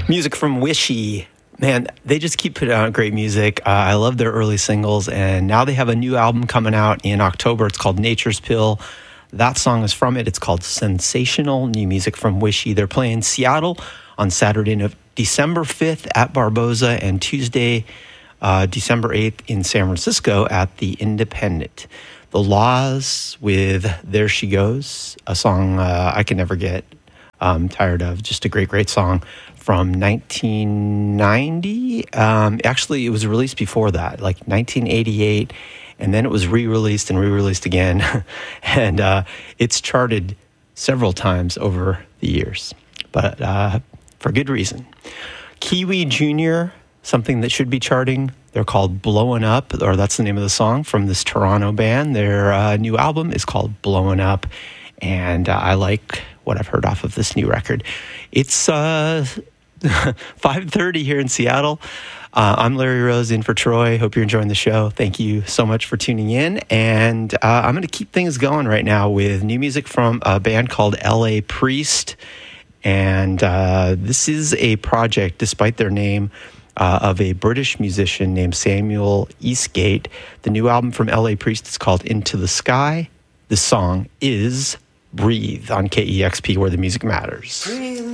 Music from Wishy. Man, they just keep putting out great music. I love their early singles, and now they have a new album coming out in October. It's called Nature's Pill. That song is from it. It's called Sensational. New music from Wishy. They're playing Seattle on Saturday, December 5th at Barboza, and Tuesday, December 8th in San Francisco at the Independent. The Laws with There She Goes, a song I can never get tired of. Just a great, great song from 1990. Actually, it was released before that, like 1988, and then it was re-released and re-released again. And it's charted several times over the years, but for good reason. Kiwi Jr., something that should be charting. They're called Blowin' Up, or that's the name of the song from this Toronto band. Their new album is called Blowin' Up, and I like what I've heard off of this new record. It's 5:30 here in Seattle. I'm Larry Rose in for Troy. Hope you're enjoying the show. Thank you so much for tuning in. And I'm going to keep things going right now with new music from a band called L.A. Priest. And this is a project, despite their name, of a British musician named Samuel Eastgate. The new album from L.A. Priest is called Into the Sky. The song is Breathe on KEXP, where the music matters. Breathe.